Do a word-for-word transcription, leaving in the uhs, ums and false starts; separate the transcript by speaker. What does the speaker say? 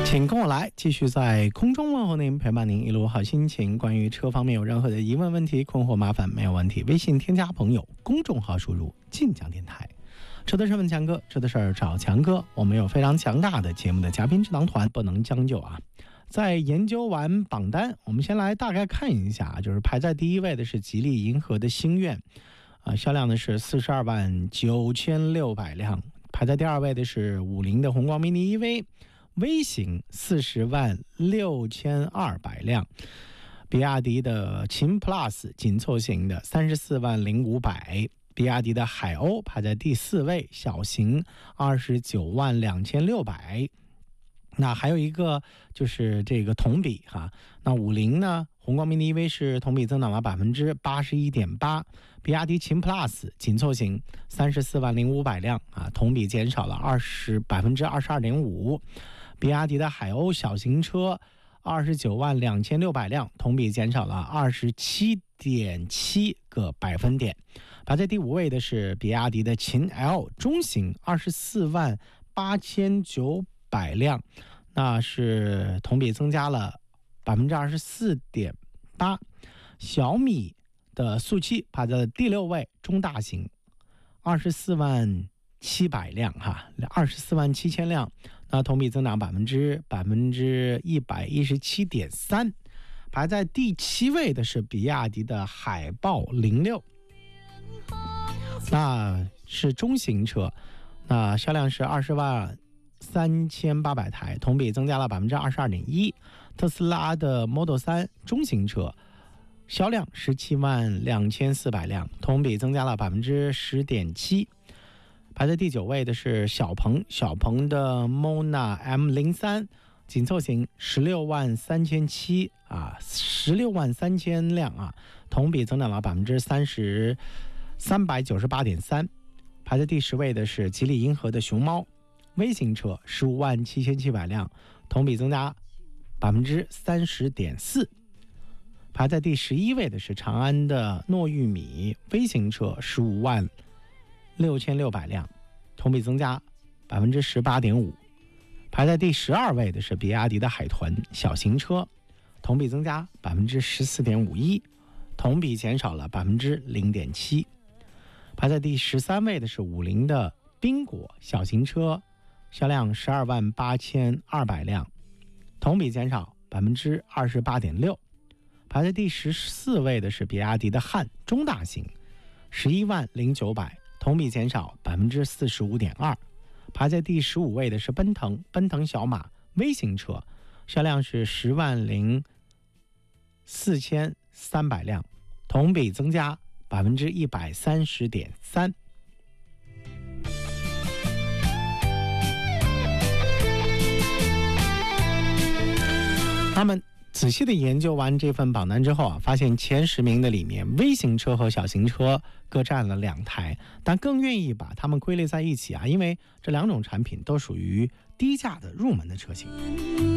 Speaker 1: 请跟我来，继续在空中问候您，陪伴您一路好心情。关于车方面有任何的疑问、问题、困惑、麻烦，没有问题，微信添加朋友，公众号输入晋江电台。车的事问强哥，车的事儿找强哥。我们有非常强大的节目的嘉宾智囊团，不能将就啊。在研究完榜单，我们先来大概看一下，就是排在第一位的是吉利银河的星愿，啊、呃，销量的是四十二万九千六百辆。排在第二位的是五菱的宏光 mini E V。微型四十万六千二百辆，比亚迪的秦 Plus 紧凑型的三十四万零五百，比亚迪的海鸥排在第四位，小型二十九万两千六百。那还有一个就是这个同比哈，那五菱呢，宏光 mini E V 是同比增长了百分之八十一点八，比亚迪秦 Plus 紧凑型三十四万零五百辆啊，同比减少了二十百分之二十二点五。比亚迪的海鸥小型车二十九万两千六百辆，同比减少了二十七点七个百分点。排在第五位的是比亚迪的秦 L 中型二十四万八千九百辆，那是同比增加了百分之二十四点八。小米的速七排在第六位，中大型二十四万七百辆哈，二十四万七千辆。那同比增长百分之百分之一百一十七点三，排在第七位的是比亚迪的海豹零六，那是中型车，那销量是二十万三千八百台，同比增加了百分之二十二点一。特斯拉的 Model 三中型车销量十七万两千四百辆，同比增加了百分之十点七。排在第九位的是小鹏，小鹏的 Mona M 零三 紧凑型十六万三千七啊，十六万三千辆啊，同比增长了百分之三十三百九十八点三。排在第十位的是吉利银河的熊猫微型车十五万七千七百辆，同比增加百分之三十点四。排在第十一位的是长安的糯玉米微型车十五万六千六百辆，同比增加百分之十八点五。排在第十二位的是比亚迪的海豚小型车，同比增加百分之十四点五一，同比减少了百分之零点七。排在第十三位的是五菱的缤果小型车，销量十二万八千二百辆，同比减少百分之二十八点六。排在第十四位的是比亚迪的汉中大型，十一万零九百。同比减少百分之四十五点二。排在第十五位的是奔腾，奔腾小马微型车，销量是十万零四千三百辆，同比增加百分之一百三十点三。他们仔细的研究完这份榜单之后啊，发现前十名的里面，微型车和小型车各占了两台，但更愿意把它们归类在一起啊，因为这两种产品都属于低价的入门的车型。